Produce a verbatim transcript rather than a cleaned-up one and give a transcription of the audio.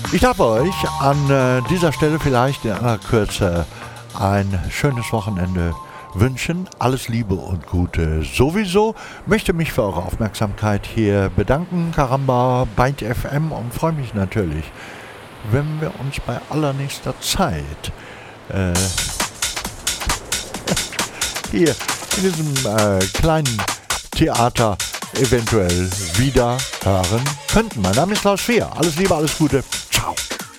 Ich darf euch an äh, dieser Stelle vielleicht in aller Kürze ein schönes Wochenende wünschen. Alles Liebe und Gute sowieso. Möchte mich für eure Aufmerksamkeit hier bedanken, Karamba, Byte F M, und freue mich natürlich, wenn wir uns bei allernächster Zeit äh, hier in diesem äh, kleinen Theater eventuell wieder hören könnten. Mein Name ist Klaus Fehr. Alles Liebe, alles Gute.